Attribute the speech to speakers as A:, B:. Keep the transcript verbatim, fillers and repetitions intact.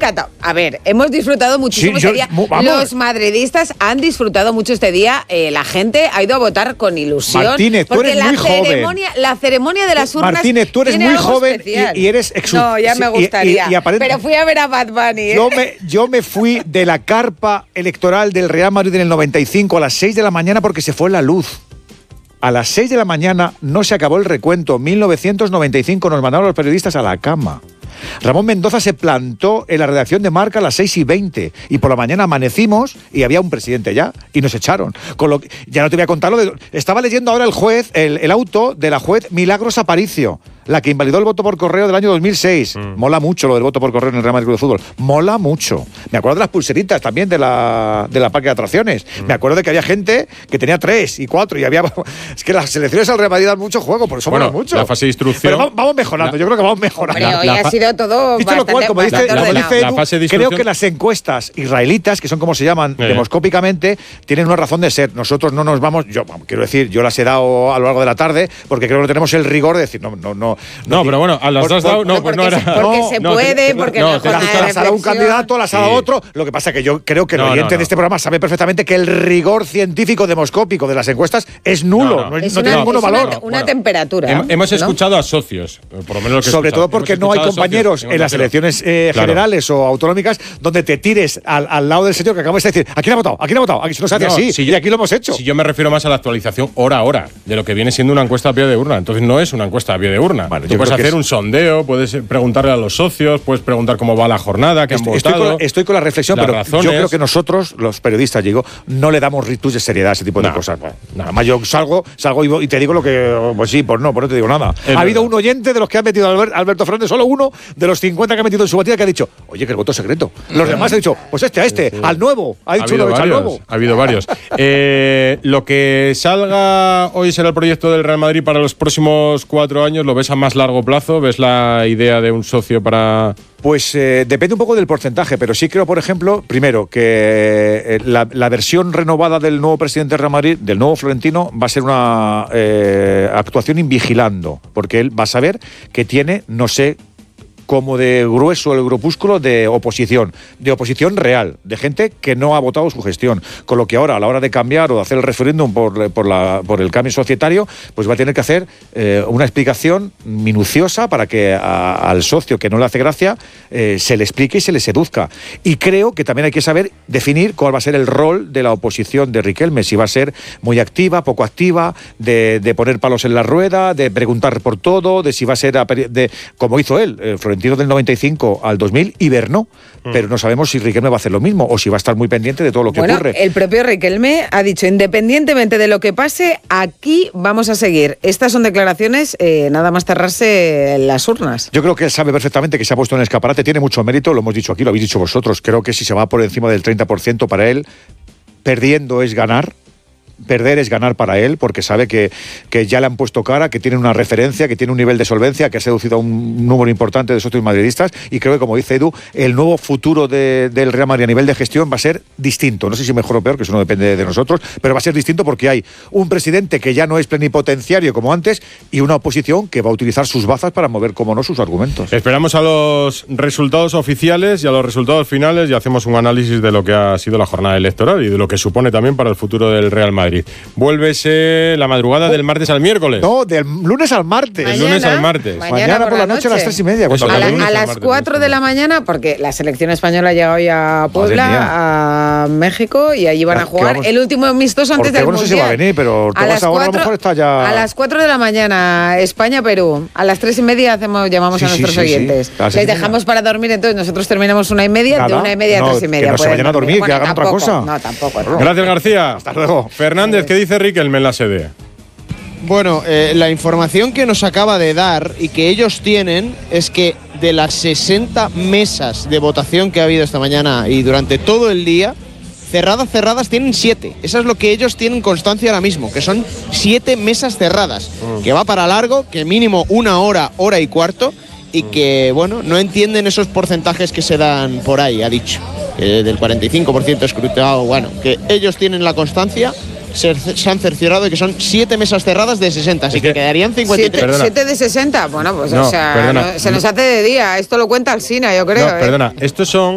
A: encantado. A ver, hemos disfrutado muchísimo
B: Sí, yo-
A: este día.
B: mu- vamos.
A: Los madridistas han disfrutado mucho este día. Eh, la gente ha ido a votar con ilusión.
B: Martínez, tú
A: porque
B: eres
A: la
B: muy joven.
A: ceremonia, la ceremonia de las urnas.
B: Martínez, tú eres
A: tiene
B: muy
A: algo
B: joven
A: especial.
B: y, y eres exu-
A: No, ya
B: sí,
A: me
B: y- y-
A: gustaría.
B: y aparent-
A: Pero fui a ver a Bad Bunny. ¿eh?
B: Yo me, yo me fui de la carpa electoral del Real Madrid en el noventa y cinco a las seis de la mañana porque se fue la luz. A las seis de la mañana no se acabó el recuento. mil novecientos noventa y cinco nos mandaron los periodistas a la cama. Ramón Mendoza se plantó en la redacción de Marca a las seis y veinte y por la mañana amanecimos y había un presidente ya y nos echaron. Con lo que, ya no te voy a contar lo de... Estaba leyendo ahora el juez, el, el auto de la juez Milagros Aparicio, la que invalidó el voto por correo del año dos mil seis. Mm. Mola mucho lo del voto por correo en el Real Madrid Club de Fútbol. Mola mucho. Me acuerdo de las pulseritas también de la, de la parque de atracciones. Mm. Me acuerdo de que había gente que tenía tres y cuatro y había... Es que las selecciones al Real Madrid dan mucho juego, por eso
C: bueno,
B: mola mucho.
C: La fase de instrucción...
B: Pero vamos, vamos mejorando,
C: la,
B: yo creo que vamos mejorando.
A: Hombre, hoy
C: la,
A: ha
C: la,
A: sido todo
B: Dicho lo
A: bastante,
B: cual, como dice,
A: bastante
B: como
A: ordenado.
B: dice
C: La
B: Edu,
C: fase de
B: creo
C: discusión-
B: que las encuestas israelitas, que son como se llaman
C: Eh.
B: demoscópicamente, tienen una razón de ser. Nosotros no nos vamos, yo quiero decir, yo las he dado a lo largo de la tarde porque creo que no tenemos el rigor de decir, no, no, no.
C: No, pero bueno, a las
B: por-
C: has dado,
B: por-
C: no, pues no
A: porque
C: era...
A: se, porque
B: no,
A: se
C: no,
A: puede,
C: te-
A: porque
C: no,
A: no,
C: te-
A: jornada
B: las,
A: de
B: las ha dado un
A: reflexión.
B: candidato, las ha dado
C: Sí.
B: otro. Lo que pasa que yo creo que el
C: No,
B: oyente
C: no,
B: de
C: no.
B: este programa sabe perfectamente que el rigor científico demoscópico de las encuestas es nulo,
C: No,
B: no,
C: no.
B: es-
A: Es
B: no
A: una,
B: tiene ninguno
A: es una-
B: valor.
A: una
C: Bueno,
A: temperatura.
C: Hem- Hemos
A: ¿no?
C: escuchado a socios, por lo menos lo que he
B: Sobre
C: escuchado.
B: todo porque
C: Hemos
B: no hay
C: escuchado a socios
B: compañeros
C: en
B: en las
C: Onda Cero.
B: elecciones eh,
C: Claro.
B: generales o autonómicas donde te tires al, al lado del señor que acabamos de decir, ¿a quién ha votado? ¿A quién ha votado? Aquí no se hace
C: No,
B: así,
C: si
B: y
C: yo-
B: aquí lo hemos hecho.
C: Si yo me refiero más a la actualización hora a hora, de lo que viene siendo una encuesta a pie de urna. Entonces no es una encuesta a pie de urna.
B: Bueno,
C: Tú
B: yo
C: puedes
B: creo que
C: hacer
B: es-
C: un sondeo, puedes preguntarle a los socios, puedes preguntar cómo va la jornada, qué han
B: Estoy, estoy
C: votado.
B: con la, estoy con la reflexión,
C: las
B: pero
C: razones.
B: yo creo que nosotros, los periodistas, digo, no le damos ritus de seriedad a ese tipo de
C: No,
B: cosas.
C: no.
B: Además, yo salgo, salgo y, y te digo lo que. Pues sí, pues no, pues no te digo nada.
C: Es
B: ha habido
C: verdad.
B: un oyente de los que ha metido Albert- Alberto Fernández, solo uno de los cincuenta que ha metido en su batida que ha dicho, oye, que el voto es secreto. Los demás han dicho, pues este, a este, al nuevo. Ha
C: Ha
B: dicho uno
C: habido
B: que echa al
C: varios.
B: nuevo.
C: Ha habido varios. Eh, lo que salga hoy será el proyecto del Real Madrid para los próximos cuatro años. ¿Lo ves a más largo plazo? ¿Ves la idea de un socio para...?
B: Pues eh, depende un poco del porcentaje, pero sí creo, por ejemplo, primero, que eh, la, la versión renovada del nuevo presidente de Real Madrid, del nuevo Florentino, va a ser una eh, actuación invigilando, porque él va a saber que tiene, no sé, como de grueso el grupúsculo de oposición, de oposición real, de gente que no ha votado su gestión. Con lo que ahora, a la hora de cambiar o de hacer el referéndum por, por, la, por el cambio societario, pues va a tener que hacer eh, una explicación minuciosa para que a, al socio que no le hace gracia eh, se le explique y se le seduzca. Y creo que también hay que saber definir cuál va a ser el rol de la oposición de Riquelme, si va a ser muy activa, poco activa, de, de poner palos en la rueda, de preguntar por todo, de si va a ser, a, de, como hizo él, eh, Florentino del noventa y cinco al dos mil hibernó, mm. pero no sabemos si Riquelme va a hacer lo mismo o si va a estar muy pendiente de todo lo que
A: bueno,
B: ocurre.
A: El propio Riquelme ha dicho, independientemente de lo que pase, aquí vamos a seguir. Estas son declaraciones eh, nada más cerrarse las urnas.
B: Yo creo que él sabe perfectamente que se ha puesto en el escaparate, tiene mucho mérito, lo hemos dicho aquí, lo habéis dicho vosotros. Creo que si se va por encima del treinta por ciento para él, perdiendo es ganar. Perder es ganar para él, porque sabe que, que ya le han puesto cara, que tiene una referencia, que tiene un nivel de solvencia, que ha seducido a un número importante de socios madridistas, y creo que, como dice Edu, el nuevo futuro de, del Real Madrid a nivel de gestión va a ser distinto. No sé si mejor o peor, que eso no depende de nosotros, pero va a ser distinto porque hay un presidente que ya no es plenipotenciario como antes y una oposición que va a utilizar sus bazas para mover, como no, sus argumentos.
C: Esperamos a los resultados oficiales y a los resultados finales y hacemos un análisis de lo que ha sido la jornada electoral y de lo que supone también para el futuro del Real Madrid. Vuélvese la madrugada del martes al miércoles.
B: No, del lunes al martes.
C: Del lunes al martes.
A: Mañana,
B: Mañana
A: por,
B: por la noche a las tres y media.
C: Eso,
B: cuando
A: A, la-
C: del lunes
A: a
C: al
A: las
C: martes,
A: cuatro de la mañana, porque la selección española ha llegado ya a Puebla,
B: mía.
A: a México, y allí van
B: Ya,
A: a
B: que
A: jugar
B: vamos-
A: el último amistoso antes
B: Ortego
A: del
B: no sé si
A: Mundial.
B: va a venir, pero Ortego
A: a las
B: ahora a lo
A: cuatro-
B: mejor está ya-
A: A las cuatro de la mañana, España-Perú. A las tres y media hacemos, llamamos
B: Sí,
A: a
B: sí,
A: nuestros
B: sí, sí.
A: oyentes.
B: A las
A: Les
B: seis y media.
A: dejamos para dormir, entonces nosotros terminamos una y media, de
B: Nada.
A: una y media a
B: No,
A: tres y media.
B: que no se
A: Pueden
B: vayan a dormir, que
A: Bueno,
B: hagan otra
A: tampoco,
B: cosa.
A: No, tampoco. no.
C: Gracias, García.
B: Hasta luego.
C: Fernández, ¿qué dice Riquelme en la sede?
D: Bueno, eh, la información que nos acaba de dar y que ellos tienen es que de las sesenta mesas de votación que ha habido esta mañana y durante todo el día, cerradas, cerradas tienen siete. Eso es lo que ellos tienen constancia ahora mismo, que son siete mesas cerradas, mm. que va para largo, que mínimo una hora, hora y cuarto, y que, bueno, no entienden esos porcentajes que se dan por ahí, ha dicho, eh, del cuarenta y cinco por ciento escrutinado, bueno, que ellos tienen la constancia, se, se han cerciorado de que son siete mesas cerradas de sesenta, así que, que quedarían cincuenta y tres.
A: ¿Siete, siete de sesenta? Bueno, pues
C: No,
A: o sea,
C: perdona.
A: no, se nos hace de día. Esto lo cuenta Alsina, yo creo.
C: No,
A: ¿eh?
C: perdona, estos son